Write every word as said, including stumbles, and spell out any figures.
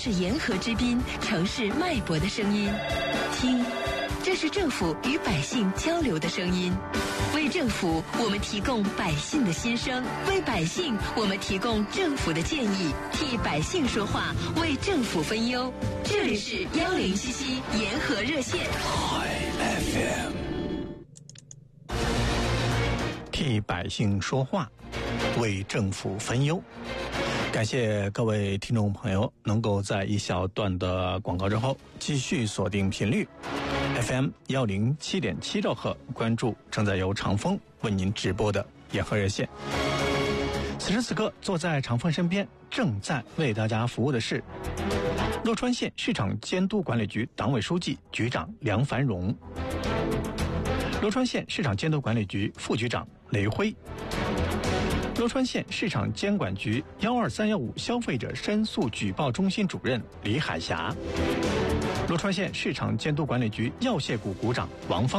是沿河之滨，城市脉搏的声音。听，这是政府与百姓交流的声音。为政府，我们提供百姓的心声；为百姓，我们提供政府的建议，替百姓说话，为政府分忧。这里是幺零七七沿河热线。 F M， 替百姓说话，为政府分忧。感谢各位听众朋友能够在一小段的广告之后继续锁定频率 F M 幺零七点七兆赫，关注正在由长风为您直播的沿河热线。此时此刻坐在长风身边正在为大家服务的是洛川县市场监督管理局党委书记局长梁繁荣，洛川县市场监督管理局副局长雷辉，洛川县市场监管局幺二三幺五消费者申诉举报中心主任李海霞，洛川县市场监督管理局药械股股长王芳。